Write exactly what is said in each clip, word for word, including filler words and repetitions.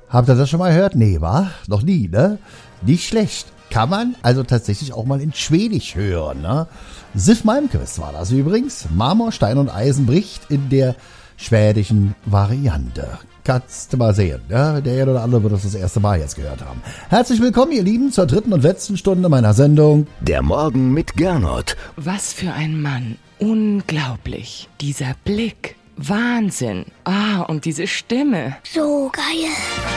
Habt ihr das schon mal gehört? Nee, wa? Noch nie, ne? Nicht schlecht. Kann man also tatsächlich auch mal in Schwedisch hören, ne? Sif Malmquist war das übrigens. Marmor, Stein und Eisen bricht in der schwedischen Variante. Kannst du mal sehen, ja? Der eine oder andere wird das das erste Mal jetzt gehört haben. Herzlich willkommen, ihr Lieben, zur dritten und letzten Stunde meiner Sendung. Der Morgen mit Gernot. Was für ein Mann. Unglaublich. Dieser Blick. Wahnsinn. Ah, und diese Stimme. So geil.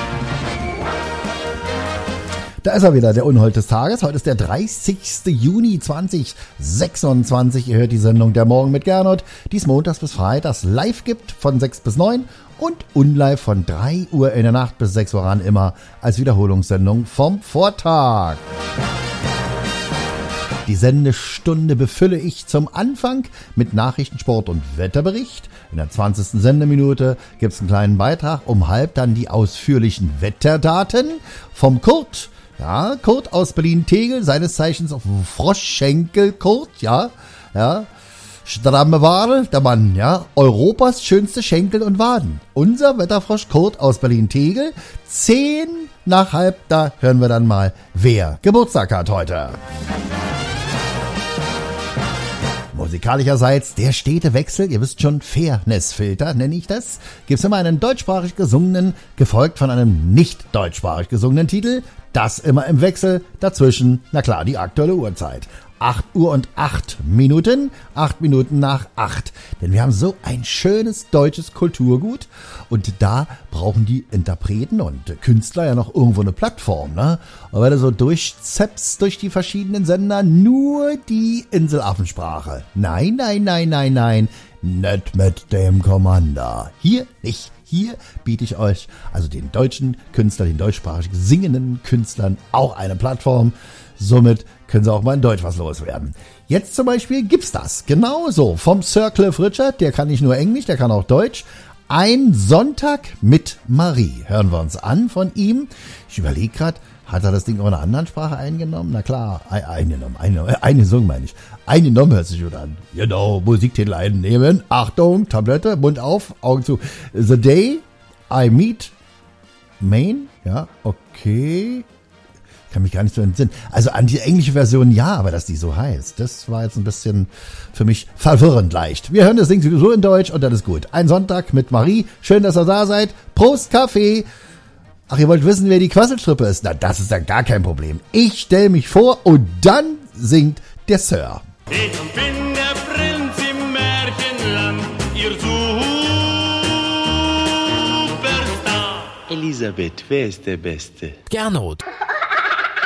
Da ist er wieder, der Unhold des Tages. Heute ist der dreißigsten Juni zweitausendsechsundzwanzig. Ihr hört die Sendung Der Morgen mit Gernot, die es montags bis freitags live gibt von sechs bis neun und unlive von drei Uhr in der Nacht bis sechs Uhr ran, immer als Wiederholungssendung vom Vortag. Die Sendestunde befülle ich zum Anfang mit Nachrichten, Sport und Wetterbericht. In der zwanzigsten Sendeminute gibt es einen kleinen Beitrag. Um halb dann die ausführlichen Wetterdaten vom Kurt. Ja, Kurt aus Berlin-Tegel, seines Zeichens auf Froschschenkel Kurt, ja, ja. Stramme Ware, der Mann, ja. Europas schönste Schenkel und Waden. Unser Wetterfrosch Kurt aus Berlin-Tegel. Zehn nach halb, da hören wir dann mal, wer Geburtstag hat heute. Musikalischerseits der stete Wechsel, ihr wisst schon, Fairness-Filter nenne ich das. Gibt's immer einen deutschsprachig gesungenen, gefolgt von einem nicht deutschsprachig gesungenen Titel. Das immer im Wechsel, dazwischen, na klar, die aktuelle Uhrzeit. acht Uhr und acht Minuten, acht Minuten nach acht. Denn wir haben so ein schönes deutsches Kulturgut und da brauchen die Interpreten und Künstler ja noch irgendwo eine Plattform, ne? Und wenn du so durchzeppst durch die verschiedenen Sender, nur die Inselaffensprache. Nein, nein, nein, nein, nein, nicht mit dem Commander. Hier nicht. Hier biete ich euch, also den deutschen Künstlern, den deutschsprachig singenden Künstlern, auch eine Plattform. Somit können sie auch mal in Deutsch was loswerden. Jetzt zum Beispiel gibt's das. Genauso vom Sir Cliff Richard, der kann nicht nur Englisch, der kann auch Deutsch. Ein Sonntag mit Marie. Hören wir uns an von ihm. Ich überlege gerade, hat er das Ding auch in einer anderen Sprache eingenommen? Na klar, eingenommen, eingenommen, eingesungen meine ich. Eingenommen hört sich gut an. Genau, Musiktitel einnehmen. Achtung, Tablette, Mund auf, Augen zu. The Day I Meet Maine. Ja, okay. Kann mich gar nicht so entsinnen. Also an die englische Version ja, aber dass die so heißt, das war jetzt ein bisschen für mich verwirrend leicht. Wir hören das Ding sowieso in Deutsch und dann ist gut. Ein Sonntag mit Marie. Schön, dass ihr da seid. Prost, Kaffee. Ach, ihr wollt wissen, wer die Quasselstrippe ist? Na, das ist ja gar kein Problem. Ich stelle mich vor und dann singt der Sir. Ich bin der Prinz im Märchenland, ihr Superstar. Elisabeth, wer ist der Beste? Gernot.